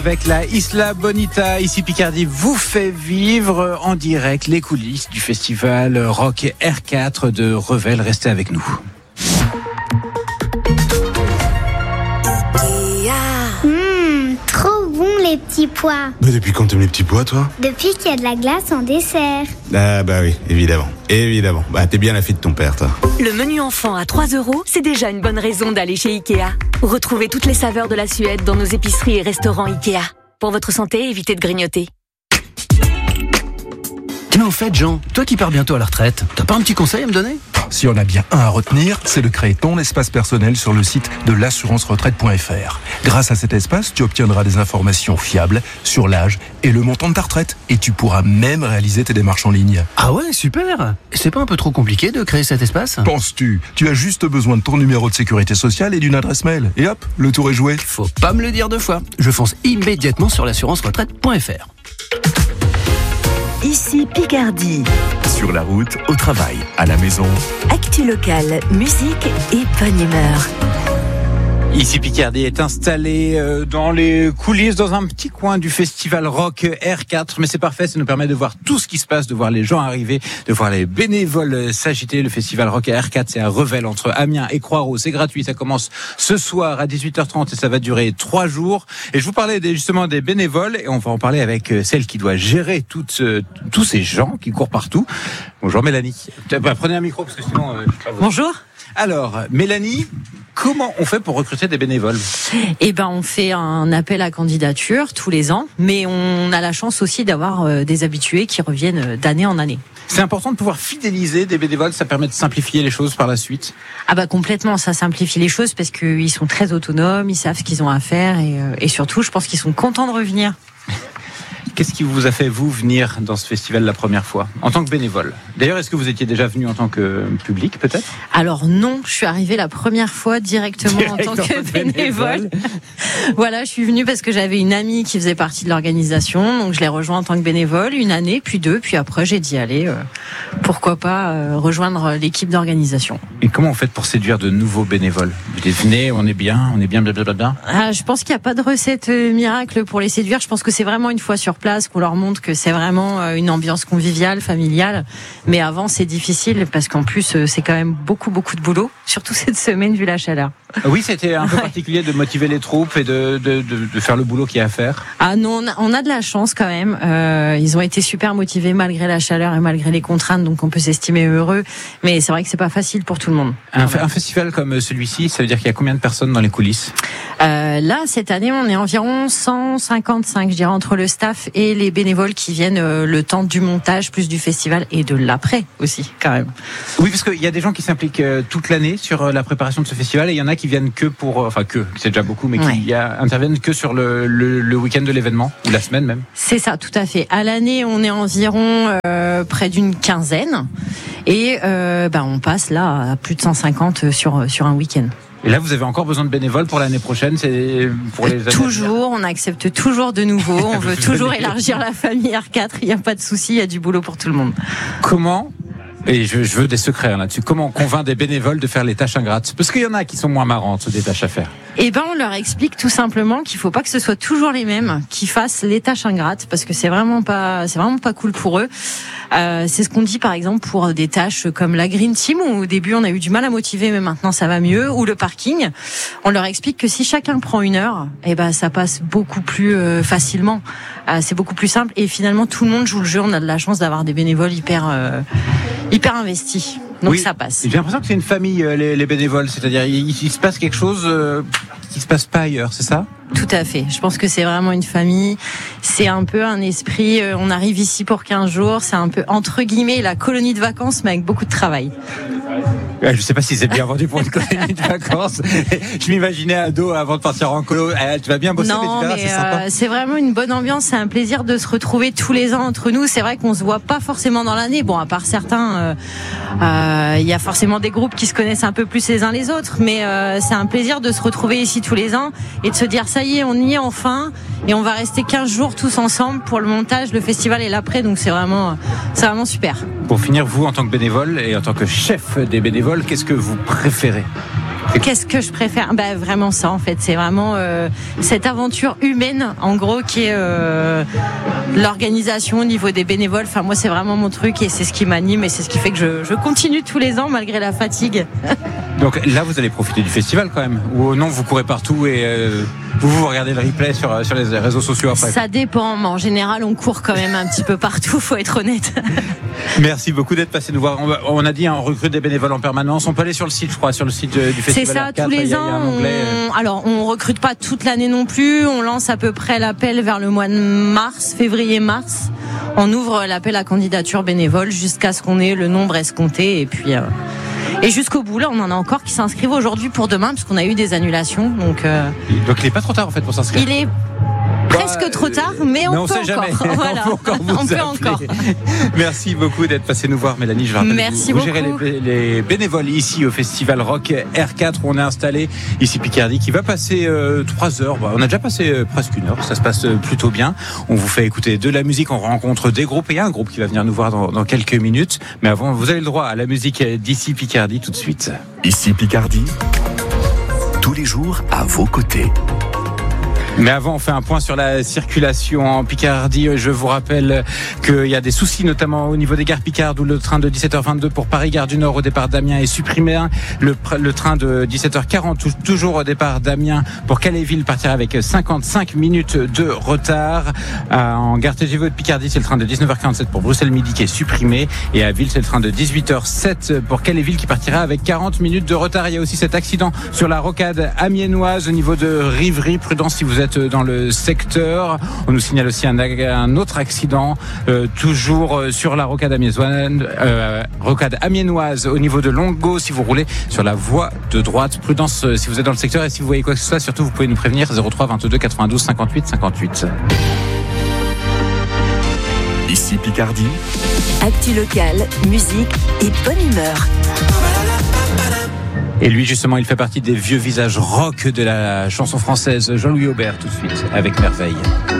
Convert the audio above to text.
Avec la Isla Bonita, ici Picardie, vous fait vivre en direct les coulisses du festival Rock R4 de Revel. Restez avec nous. Trop bon les petits pois. Mais depuis quand t'aimes les petits pois, toi? Depuis qu'il y a de la glace en dessert. Ah bah oui, évidemment. Bah t'es bien la fille de ton père, toi. Le menu enfant à 3 €, c'est déjà une bonne raison d'aller chez Ikea. Retrouvez toutes les saveurs de la Suède dans nos épiceries et restaurants Ikea. Pour votre santé, évitez de grignoter. Mais au fait, Jean, toi qui pars bientôt à la retraite, t'as pas un petit conseil à me donner ? Si on a bien un à retenir, c'est de créer ton espace personnel sur le site de l'assurance-retraite.fr. Grâce à cet espace, tu obtiendras des informations fiables sur l'âge et le montant de ta retraite. Et tu pourras même réaliser tes démarches en ligne. Ah ouais, super. C'est pas un peu trop compliqué de créer cet espace ? Penses-tu ? Tu as juste besoin de ton numéro de sécurité sociale et d'une adresse mail. Et hop, le tour est joué. Faut pas me le dire deux fois. Je fonce immédiatement sur l'assurance-retraite.fr. Ici Picardie. Sur la route, au travail, à la maison. Actu locale, musique et bonne humeur. Ici Picardie est installé dans les coulisses, dans un petit coin du festival Rock R4. Mais c'est parfait, ça nous permet de voir tout ce qui se passe, de voir les gens arriver, de voir les bénévoles s'agiter. Le festival Rock R4, c'est à Revel, entre Amiens et Croix-Rousse. C'est gratuit, ça commence ce soir à 18h30 et ça va durer 3 jours. Et je vous parlais justement des bénévoles et on va en parler avec celle qui doit gérer tous ces gens qui courent partout. Bonjour Mélanie. Prenez un micro parce que sinon... Bonjour. Alors, Mélanie, comment on fait pour recruter des bénévoles ? On fait un appel à candidature tous les ans, mais on a la chance aussi d'avoir des habitués qui reviennent d'année en année. C'est important de pouvoir fidéliser des bénévoles, ça permet de simplifier les choses par la suite. Complètement, ça simplifie les choses parce qu'ils sont très autonomes, ils savent ce qu'ils ont à faire et surtout, je pense qu'ils sont contents de revenir. Qu'est-ce qui vous a fait, vous, venir dans ce festival la première fois, en tant que bénévole ? D'ailleurs, est-ce que vous étiez déjà venu en tant que public, peut-être ? Alors non, je suis arrivée la première fois directement en tant que bénévole. Voilà, je suis venue parce que j'avais une amie qui faisait partie de l'organisation, donc je l'ai rejoint en tant que bénévole, 1 année, puis 2, puis après j'ai dit allez, pourquoi pas rejoindre l'équipe d'organisation. Et comment vous faites pour séduire de nouveaux bénévoles ? Vous dites venez, on est bien. Je pense qu'il n'y a pas de recette miracle pour les séduire, je pense que c'est vraiment une fois sur place qu'on leur montre que c'est vraiment une ambiance conviviale, familiale. Mais avant, c'est difficile parce qu'en plus, c'est quand même beaucoup de boulot, surtout cette semaine vu la chaleur. Oui, c'était un peu particulier de motiver les troupes et de faire le boulot qu'il y a à faire. Ah non, on a de la chance quand même. Ils ont été super motivés malgré la chaleur et malgré les contraintes, donc on peut s'estimer heureux. Mais c'est vrai que c'est pas facile pour tout le monde. Un festival comme celui-ci, ça veut dire qu'il y a combien de personnes dans les coulisses ? Là, cette année, on est environ 155, je dirais, entre le staff et les bénévoles qui viennent le temps du montage, plus du festival et de l'après aussi, quand même. Oui, parce qu'il y a des gens qui s'impliquent toute l'année sur la préparation de ce festival et il y en a qui viennent que pour... c'est déjà beaucoup, mais qui interviennent que sur le week-end de l'événement, ou la semaine même. C'est ça, tout à fait. À l'année, on est environ près d'une quinzaine et on passe là à plus de 150 sur un week-end. Et là, vous avez encore besoin de bénévoles pour l'année prochaine, c'est pour les années toujours, on accepte toujours de nouveau, on veut toujours élargir la famille R4, il n'y a pas de souci, il y a du boulot pour tout le monde. Comment, et je veux des secrets là-dessus, comment on convainc des bénévoles de faire les tâches ingrates ? Parce qu'il y en a qui sont moins marrantes, des tâches à faire. On leur explique tout simplement qu'il faut pas que ce soit toujours les mêmes qui fassent les tâches ingrates parce que c'est vraiment pas cool pour eux. C'est ce qu'on dit par exemple pour des tâches comme la Green Team où au début on a eu du mal à motiver mais maintenant ça va mieux, ou le parking. On leur explique que si chacun prend 1 heure, ça passe beaucoup plus facilement. C'est beaucoup plus simple et finalement tout le monde joue le jeu. On a de la chance d'avoir des bénévoles hyper investis. Donc ça passe. J'ai l'impression que c'est une famille, les bénévoles. C'est-à-dire, il se passe quelque chose qui se passe pas ailleurs, c'est ça ? Tout à fait. Je pense que c'est vraiment une famille. C'est un peu un esprit, on arrive ici pour 15 jours. C'est un peu, entre guillemets, la colonie de vacances, mais avec beaucoup de travail. Je sais pas si c'est bien vendu pour une colonie de vacances. Je m'imaginais ado avant de partir en colo. Tu vas bien bosser, non, mais c'est sympa. C'est vraiment une bonne ambiance. C'est un plaisir de se retrouver tous les ans entre nous. C'est vrai qu'on se voit pas forcément dans l'année. Bon, à part certains, il y a forcément des groupes qui se connaissent un peu plus les uns les autres. Mais c'est un plaisir de se retrouver ici tous les ans et de se dire ça y est, on y est enfin. Et on va rester 15 jours tous ensemble pour le montage, le festival et l'après. Donc c'est vraiment super. Pour finir, vous, en tant que bénévole et en tant que chef des bénévoles, qu'est-ce que vous préférez ? Qu'est-ce que je préfère ? Vraiment ça en fait, c'est vraiment cette aventure humaine en gros qui est l'organisation au niveau des bénévoles. Enfin moi c'est vraiment mon truc et c'est ce qui m'anime et c'est ce qui fait que je continue tous les ans malgré la fatigue. Donc là vous allez profiter du festival quand même, ou non vous courez partout et vous regardez le replay sur les réseaux sociaux après? Ça dépend, mais en général on court quand même un petit peu partout, faut être honnête. Merci beaucoup d'être passé nous voir. On a dit on recrute des bénévoles en permanence. On peut aller sur le site, je crois, sur le site du festival. C'est ça, R4, tous les ans. Alors, on recrute pas toute l'année non plus. On lance à peu près l'appel vers le mois de mars, février-mars. On ouvre l'appel à candidature bénévole jusqu'à ce qu'on ait le nombre escompté et puis. Et jusqu'au bout, là, on en a encore qui s'inscrivent aujourd'hui pour demain, parce qu'on a eu des annulations. Donc il n'est pas trop tard en fait pour s'inscrire. Il est presque trop tard, mais on peut encore. Voilà. On peut encore. Merci beaucoup d'être passé nous voir, Mélanie. Je rappelle, merci vous gérez les bénévoles ici au Festival Rock R4 où on est installé ici Picardie, qui va passer 3 heures. On a déjà passé presque 1 heure. Ça se passe plutôt bien. On vous fait écouter de la musique. On rencontre des groupes et il y a un groupe qui va venir nous voir dans quelques minutes. Mais avant, vous avez le droit à la musique d'ici Picardie tout de suite. Ici Picardie, tous les jours à vos côtés. Mais avant, on fait un point sur la circulation en Picardie. Je vous rappelle qu'il y a des soucis, notamment au niveau des gares Picardes, où le train de 17h22 pour Paris-Gare du Nord au départ d'Amiens est supprimé. Le train de 17h40, toujours au départ d'Amiens pour Calais-Ville, partira avec 55 minutes de retard. En gare TGV de Picardie, c'est le train de 19h47 pour Bruxelles-Midi qui est supprimé. Et à Ville, c'est le train de 18h07 pour Calais-Ville qui partira avec 40 minutes de retard. Il y a aussi cet accident sur la rocade amiénoise au niveau de Rivry. Prudence si vous êtes dans le secteur. On nous signale aussi un autre accident toujours sur la rocade amiénoise au niveau de Longo si vous roulez sur la voie de droite. Prudence si vous êtes dans le secteur et si vous voyez quoi que ce soit, surtout vous pouvez nous prévenir 03 22 92 58 58. Ici Picardie. Actu locale, musique et bonne humeur. Et lui, justement, il fait partie des vieux visages rock de la chanson française. Jean-Louis Aubert, tout de suite, avec Merveille.